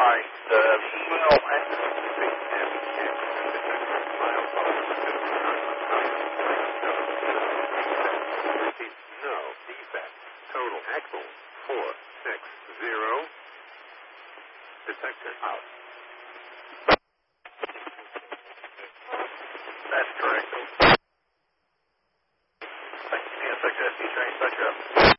right. Well, no defect. Total axle 460. Detector out. that's correct. Thank you, CSX SC train, touch up.